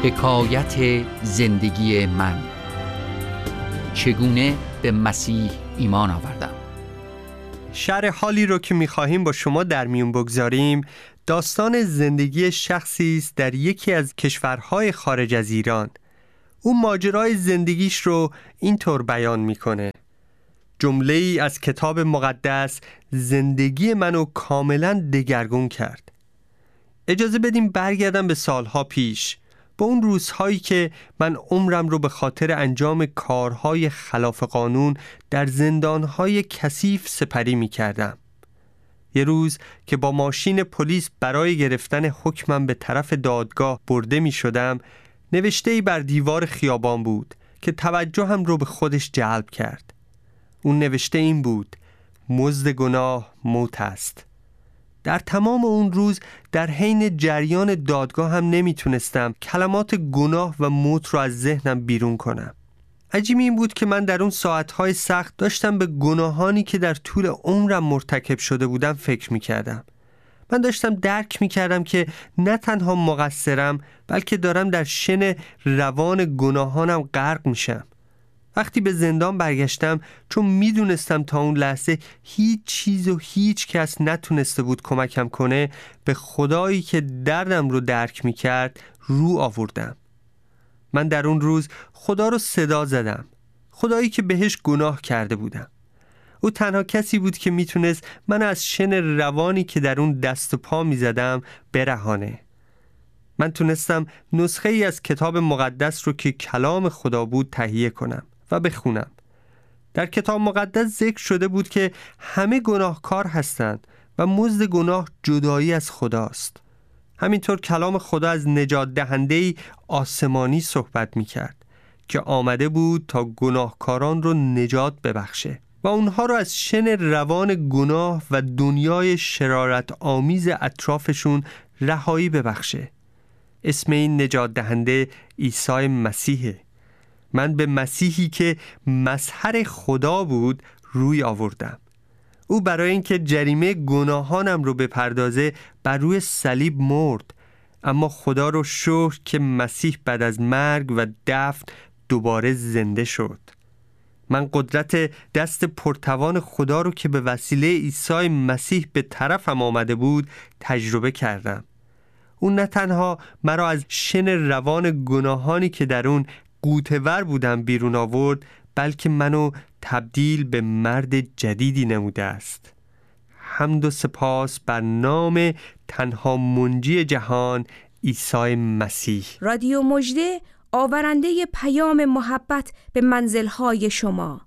حکایت زندگی من، چگونه به مسیح ایمان آوردم. شرح حالی رو که می‌خواهیم با شما در میون بگذاریم داستان زندگی شخصی است در یکی از کشورهای خارج از ایران. او ماجرای زندگیش رو اینطور بیان میکنه: جمله‌ای از کتاب مقدس زندگی منو کاملا دگرگون کرد. اجازه بدیم برگردم به سالها پیش، به اون روزهایی که من عمرم رو به خاطر انجام کارهای خلاف قانون در زندانهای کثیف سپری می کردم. یه روز که با ماشین پلیس برای گرفتن حکمم به طرف دادگاه برده می شدم، نوشته‌ای بر دیوار خیابان بود که توجهم رو به خودش جلب کرد. اون نوشته این بود: مزد گناه موت است. در تمام اون روز در حین جریان دادگاه هم نمیتونستم کلمات گناه و موت رو از ذهنم بیرون کنم. عجیب این بود که من در اون ساعتهای سخت داشتم به گناهانی که در طول عمرم مرتکب شده بودم فکر میکردم. من داشتم درک میکردم که نه تنها مقصرم، بلکه دارم در شن روان گناهانم غرق میشم. وقتی به زندان برگشتم، چون میدونستم تا اون لحظه هیچ چیز و هیچ کس نتونسته بود کمکم کنه، به خدایی که دردم رو درک میکرد رو آوردم. من در اون روز خدا رو صدا زدم، خدایی که بهش گناه کرده بودم. او تنها کسی بود که میتونست من از شن روانی که در اون دست و پا میزدم برهانه. من تونستم نسخه ای از کتاب مقدس رو که کلام خدا بود تهیه کنم و بخونم. در کتاب مقدس ذکر شده بود که همه گناهکار هستند و مزد گناه جدایی از خداست. همینطور کلام خدا از نجات دهنده‌ای آسمانی صحبت می‌کرد که آمده بود تا گناهکاران رو نجات ببخشه و اونها رو از شن روان گناه و دنیای شرارت آمیز اطرافشون رهایی ببخشه. اسم این نجات دهنده عیسی مسیحه. من به مسیحی که مظهر خدا بود روی آوردم. او برای اینکه جریمه گناهانم رو بپردازه بر روی صلیب مرد، اما خدا رو شکر که مسیح بعد از مرگ و دفن دوباره زنده شد. من قدرت دست پرتوان خدا رو که به وسیله عیسی مسیح به طرفم آمده بود تجربه کردم. اون نه تنها مرا از شن روان گناهانی که در اون قوطه‌ور بودم بیرون آورد، بلکه منو تبدیل به مرد جدیدی نموده است. حمد و سپاس بر نام تنها منجی جهان، عیسی مسیح. رادیو مژده، آورنده پیام محبت به منزل‌های شما.